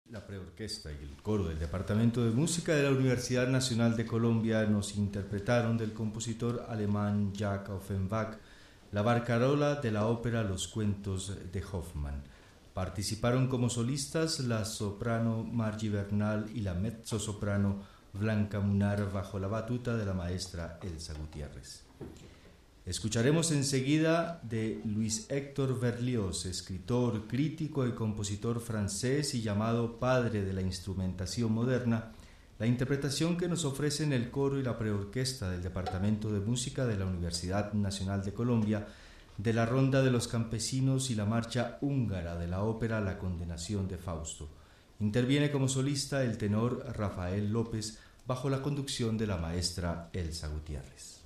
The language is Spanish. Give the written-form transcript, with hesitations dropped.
La preorquesta y el coro del Departamento de Música de la Universidad Nacional de Colombia nos interpretaron del compositor alemán Jacques Offenbach la barcarola de la ópera Los Cuentos de Hoffmann. Participaron como solistas la soprano Margie Bernal y la mezzosoprano Blanca Munar bajo la batuta de la maestra Elsa Gutiérrez. Escucharemos enseguida de Louis Hector Berlioz, escritor, crítico y compositor francés y llamado padre de la instrumentación moderna, la interpretación que nos ofrecen el coro y la preorquesta del Departamento de Música de la Universidad Nacional de Colombia de la Ronda de los Campesinos y la marcha húngara de la ópera La Condenación de Fausto. Interviene como solista el tenor Rafael López bajo la conducción de la maestra Elsa Gutiérrez.